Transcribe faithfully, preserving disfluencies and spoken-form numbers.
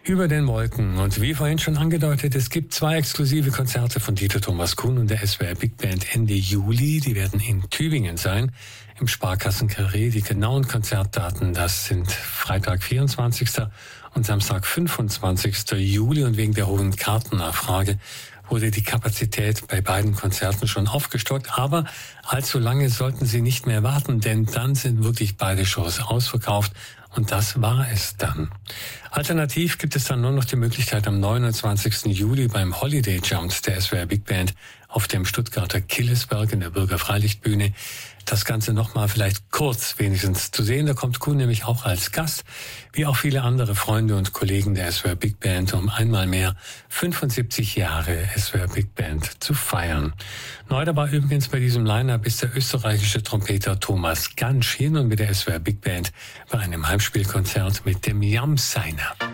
Über den Wolken. Und wie vorhin schon angedeutet, es gibt zwei exklusive Konzerte von Dieter Thomas Kuhn und der S W R Big Band Ende Juli. Die werden in Tübingen sein, im Sparkassen-Carré. Die genauen Konzertdaten, das sind Freitag vierundzwanzigsten und Samstag fünfundzwanzigsten Juli. Und wegen der hohen Kartennachfrage wurde die Kapazität bei beiden Konzerten schon aufgestockt. Aber allzu lange sollten Sie nicht mehr warten, denn dann sind wirklich beide Shows ausverkauft. Und das war es dann. Alternativ gibt es dann nur noch die Möglichkeit, am neunundzwanzigsten Juli beim Holiday Jump der S W R Big Band auf dem Stuttgarter Killesberg in der Bürgerfreilichtbühne das Ganze nochmal vielleicht kurz wenigstens zu sehen. Da kommt Kuhn nämlich auch als Gast, wie auch viele andere Freunde und Kollegen der S W R Big Band, um einmal mehr fünfundsiebzig Jahre S W R Big Band zu feiern. Neu dabei übrigens bei diesem Line-Up ist der österreichische Trompeter Thomas Gansch, hier nun mit der S W R Big Band bei einem Heimspielkonzert mit dem Jamseiner.